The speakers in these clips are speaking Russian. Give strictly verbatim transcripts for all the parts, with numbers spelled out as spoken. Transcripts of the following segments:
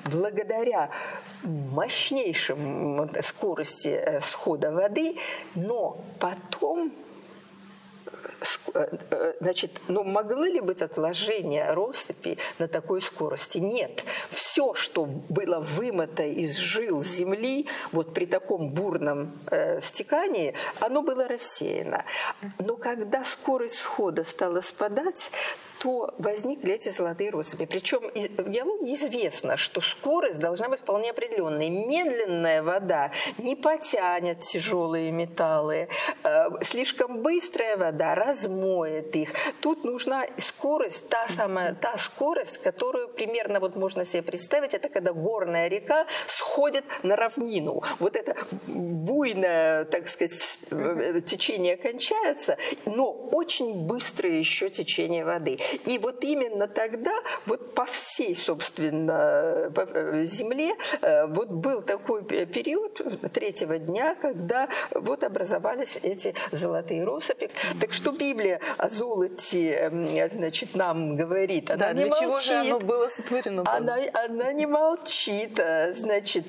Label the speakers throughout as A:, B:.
A: благодаря мощнейшим скорости схода воды, но потом... Значит, ну, могли ли быть отложения россыпи на такой скорости? Нет. Все, что было вымыто из жил земли, вот при таком бурном э, стекании, оно было рассеяно. Но когда скорость схода стала спадать, то возникли эти золотые россыпи. Причем в геологии известно, что скорость должна быть вполне определенной. Медленная вода не потянет тяжелые металлы. Слишком быстрая вода размоет их. Тут нужна скорость, та самая та скорость, которую примерно вот можно себе представить, это когда горная река сходит на равнину. Вот это буйное, так сказать, течение кончается, но очень быстрое еще течение воды. И вот именно тогда, вот по всей, собственно, земле, вот был такой период третьего дня, когда вот образовались эти золотые россыпи. Так что Библия о золоте, значит, нам говорит, она да, не
B: для
A: молчит.
B: Чего же оно было сотворено?
A: Она, она не молчит, значит,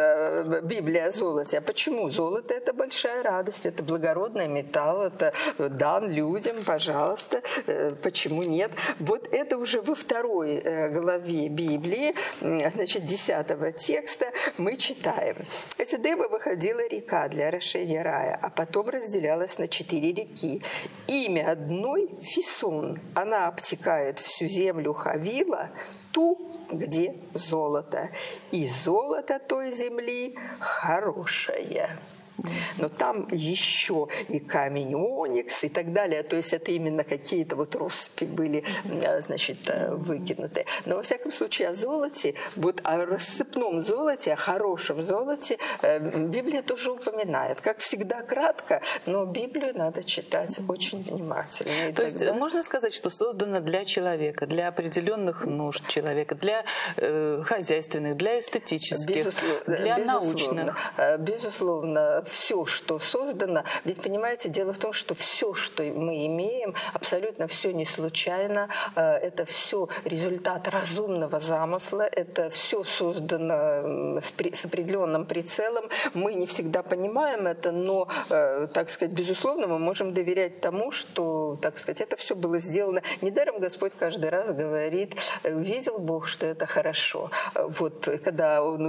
A: Библия о золоте. А почему? Золото – это большая радость, это благородный металл, это дан людям, пожалуйста, почему нет? Вот это уже во второй главе Библии, значит, десятого текста мы читаем. Из Эдема выходила река для орошения рая, а потом разделялась на четыре реки. Имя одной – Фисон. Она обтекает всю землю Хавила, ту, где золото. И золото той земли хорошее. Но там еще и камень оникс и так далее. То есть это именно какие-то вот россыпи были, значит, выкинуты. Но во всяком случае о золоте, вот о рассыпном золоте, о хорошем золоте Библия тоже упоминает. Как всегда кратко, но Библию надо читать очень внимательно. И
B: То
A: тогда...
B: есть можно сказать, что создано для человека, для определенных нужд человека, для э, хозяйственных, для эстетических,
A: Безусловно,
B: для
A: безусловно,
B: научных?
A: Безусловно, все, что создано, ведь, понимаете, дело в том, что все, что мы имеем, абсолютно все не случайно, это все результат разумного замысла, это все создано с, при, с определенным прицелом. Мы не всегда понимаем это, но, так сказать, безусловно, мы можем доверять тому, что, так сказать, это все было сделано. Недаром Господь каждый раз говорит, увидел Бог, что это хорошо. Вот, когда Он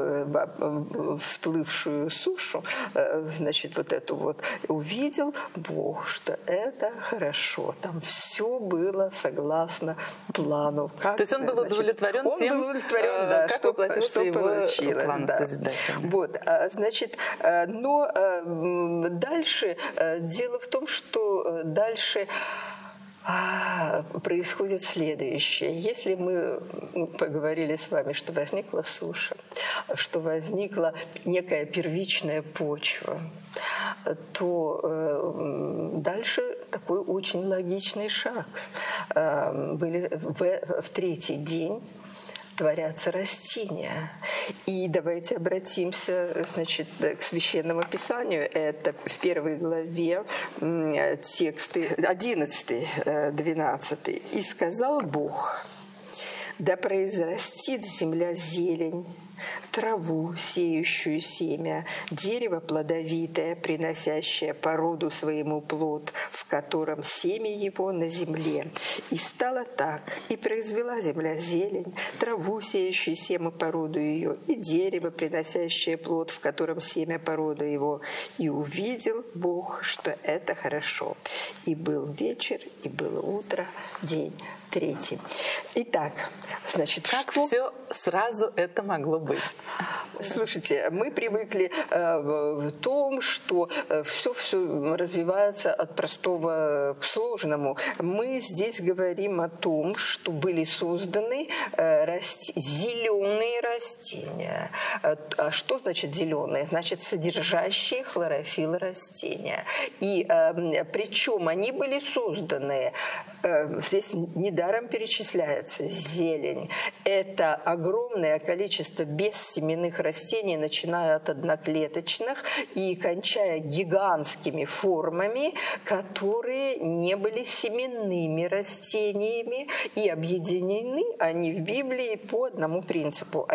A: увидел всплывшую сушу, значит, вот эту вот, увидел Бог, что это хорошо. Там все было согласно плану. Как,
B: То есть он был удовлетворен
A: значит,
B: тем,
A: он был удовлетворен, да,
B: как
A: что,
B: воплотился
A: что
B: его
A: получилось.
B: план
A: да.
B: созидательный.
A: Вот, значит, но дальше дело в том, что дальше происходит следующее. Если мы поговорили с вами, что возникла суша, что возникла некая первичная почва, то э, дальше такой очень логичный шаг. Э, были в, в третий день творятся растения. И давайте обратимся, значит, к Священному Писанию. Это в первой главе тексты одиннадцатый, двенадцатый. «И сказал Бог, да произрастит земля зелень, траву, сеющую семя, дерево плодовитое, приносящее по роду своему плод, в котором семя его на земле. И стало так, и произвела земля зелень, траву, сеющую семя по роду ее, и дерево, приносящее плод, в котором семя по роду его. И увидел Бог, что это хорошо. И был вечер, и было утро, день третий». Итак, значит,
B: как
A: что...
B: все сразу это могло быть?
A: Слушайте, мы привыкли э, в том, что все-все развивается от простого к сложному. Мы здесь говорим о том, что были созданы э, расти... зеленые растения. А что значит зеленые? Значит, содержащие хлорофилл растения. И э, причем они были созданы, э, здесь недаром перечисляется зелень. Это огромное количество бессеменных растений, начиная от одноклеточных и кончая гигантскими формами, которые не были семенными растениями, и объединены они в Библии по одному принципу.